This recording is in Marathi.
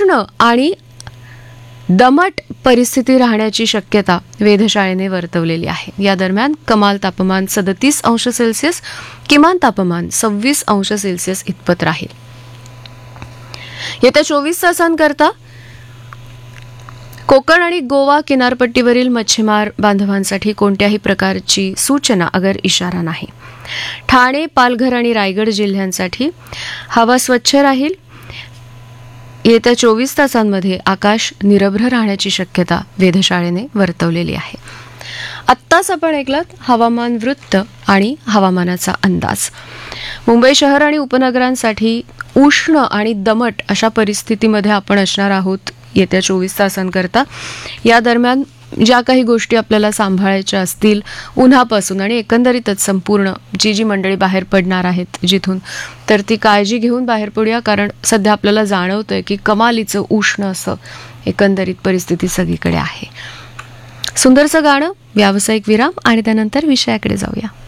उष्ण आणि दमट परिस्थिती राहण्याची शक्यता वेधशाळेने वर्तवलेली आहे. या दरम्यान कमाल तापमान 37 अंश सेल्सिअस, किमान तापमान 26 अंश सेल्सिअस इतपत राहील. येत्या 24 तासांकरता कोकण आणि गोवा किनारपट्टीवरील मच्छीमार बांधवांसाठी कोणत्याही प्रकारची सूचना अगर इशारा नाही. ठाणे, पालघर आणि रायगड जिल्ह्यांसाठी हवा स्वच्छ राहील. येत्या 24 तासांमध्ये आकाश निरभ्र राहण्याची शक्यता वेधशाळेने वर्तवलेली आहे. आत्ताच आपण ऐकलात हवामान वृत्त आणि हवामानाचा अंदाज. मुंबई शहर आणि उपनगरांसाठी उष्ण आणि दमट अशा परिस्थितीमध्ये आपण असणार आहोत येत्या 24 तासांकरता. या दरम्यान ज्या काही गोष्टी आपल्याला सांभाळायच्या असतील उन्हापासून आणि एकंदरीतच संपूर्ण जी मंडळी बाहेर पडणार आहेत जिथून, तर ती काळजी घेऊन बाहेर पडूया. कारण सध्या आपल्याला जाणवतंय की कमालीचं उष्ण असं एकंदरीत परिस्थिती सगळीकडे आहे. सुंदरसं गाणं, व्यावसायिक विराम आणि त्यानंतर विषयाकडे जाऊया.